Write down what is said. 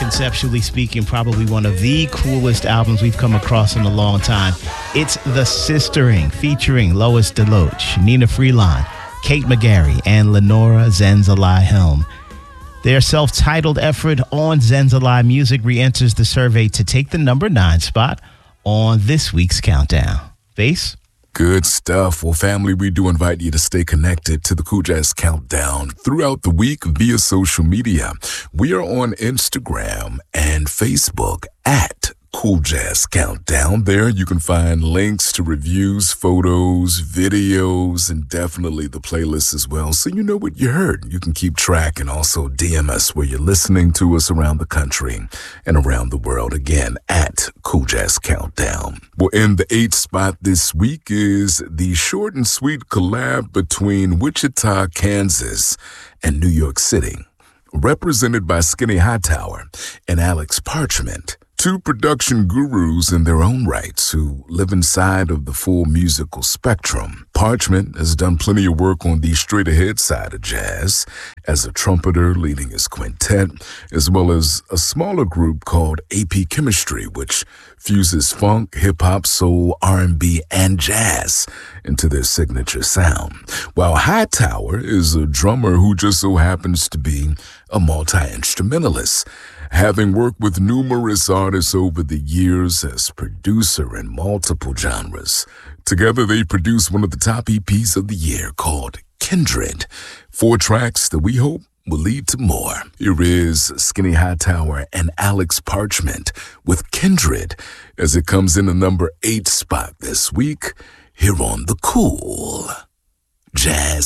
conceptually speaking, probably one of the coolest albums we've come across in a long time. It's The Sistering, featuring Lois DeLoach, Nina Freelon, Kate McGarry, and Lenora Zenzalai Helm. Their self-titled effort on Zenzalai Music re-enters the survey to take the number 9 spot on this week's countdown. Bass? Good stuff. Well, family, we do invite you to stay connected to the Cool Jazz Countdown throughout the week via social media. We are on Instagram and Facebook at Cool Jazz Countdown. There you can find links to reviews, photos, videos, and definitely the playlist as well. So you know what you heard. You can keep track and also DM us where you're listening to us around the country and around the world. Again, at Cool Jazz Countdown. Well, in the 8th spot this week is the short and sweet collab between Wichita, Kansas and New York City, represented by Skinny Hightower and Alex Parchment. Two production gurus in their own rights who live inside of the full musical spectrum. Parchment has done plenty of work on the straight-ahead side of jazz as a trumpeter leading his quintet, as well as a smaller group called AP Chemistry, which fuses funk, hip-hop, soul, R&B, and jazz into their signature sound. While Hightower is a drummer who just so happens to be a multi-instrumentalist, having worked with numerous artists over the years as producer in multiple genres. Together, they produced one of the top EPs of the year called Kindred. 4 tracks that we hope will lead to more. Here is Skinny Hightower and Alex Parchment with Kindred as it comes in the number 8 spot this week here on the Cool Jazz